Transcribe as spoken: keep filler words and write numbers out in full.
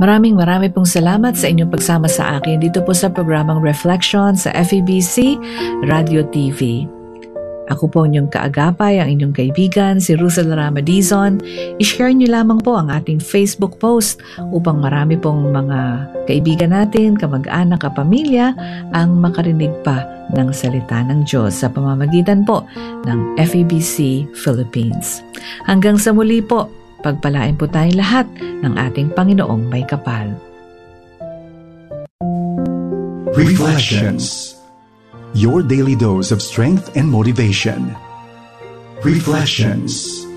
Maraming marami pong salamat sa inyong pagsama sa akin dito po sa programang Reflection sa F E B C Radio T V. Ako po inyong kaagapay, ang inyong kaibigan, si Russell Ramadizon. I-share niyo lamang po ang ating Facebook post upang marami pong mga kaibigan natin, kamag-anak, kapamilya ang makarinig pa ng salita ng Diyos sa pamamagitan po ng F E B C Philippines. Hanggang sa muli po, pagpalain po tayong lahat ng ating Panginoong may kapal. Reflections. Your daily dose of strength and motivation. Reflections.